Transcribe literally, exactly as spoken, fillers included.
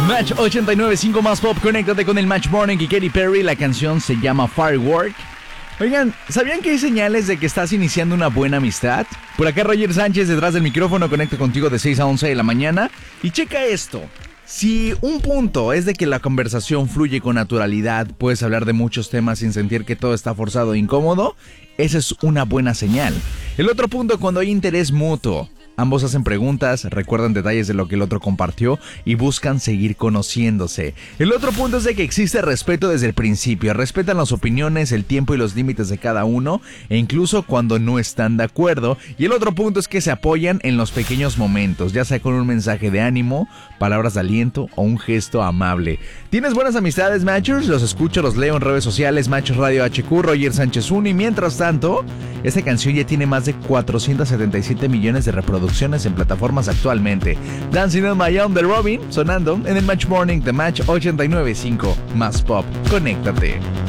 Match ochenta y nueve punto cinco más pop, conéctate con el Match Morning y Katy Perry. La canción se llama Firework. Oigan, ¿sabían que hay señales de que estás iniciando una buena amistad? Por acá Roger Sánchez detrás del micrófono, conecto contigo de seis a once de la mañana. Y checa esto. Si un punto es de que la conversación fluye con naturalidad, puedes hablar de muchos temas sin sentir que todo está forzado e incómodo, esa es una buena señal. El otro punto, cuando hay interés mutuo. Ambos hacen preguntas, recuerdan detalles de lo que el otro compartió y buscan seguir conociéndose. El otro punto es de que existe respeto desde el principio. Respetan las opiniones, el tiempo y los límites de cada uno, e incluso cuando no están de acuerdo. Y el otro punto es que se apoyan en los pequeños momentos, ya sea con un mensaje de ánimo, palabras de aliento o un gesto amable. ¿Tienes buenas amistades, Matchers? Los escucho, los leo en redes sociales, Matchers Radio H Q, Roger Sánchez uno. Y mientras tanto, esta canción ya tiene más de cuatrocientos setenta y siete millones de reproducciones en plataformas actualmente. Dancing on My Own de Robin, sonando en el Match Morning de Match ochenta y nueve punto cinco más pop. Conéctate.